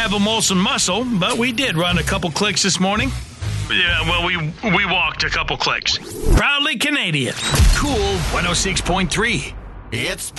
have a Molson muscle, but we did run a couple clicks this morning. Yeah, well, we walked a couple clicks. Proudly Canadian. Cool 106.3. It's